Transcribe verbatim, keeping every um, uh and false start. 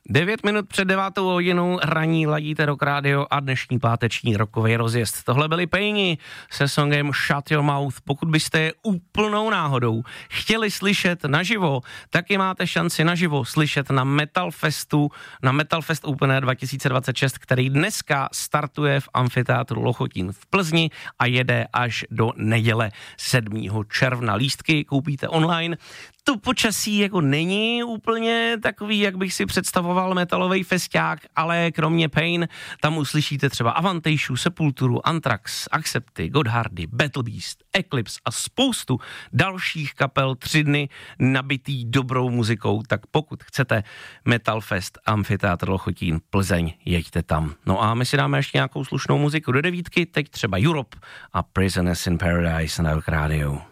Devět minut před devátou hodinou raní ladíte Rock Radio a dnešní páteční rokový rozjezd. Tohle byli Paini se songem Shut Your Mouth. Pokud byste je úplnou náhodou chtěli slyšet naživo, taky máte šanci naživo slyšet na Metal Festu, na Metal Fest Open Air dva tisíce dvacet šest, který dneska startuje v amfiteátru Lochotín v Plzni a jede až do neděle sedmého června. Lístky koupíte online. To počasí jako není úplně takový, jak bych si představoval metalový festiák, ale kromě Pain tam uslyšíte třeba Avantejšu, Sepulturu, Anthrax, Accepty, Godhardy, Battle Beast, Eclipse a spoustu dalších kapel, tři dny nabitý dobrou muzikou, tak pokud chcete Metal Fest Amfiteátr Lochotín Plzeň, jeďte tam. No a my si dáme ještě nějakou slušnou muziku do devítky, teď třeba Europe a Prisoners in Paradise na Rock Radio.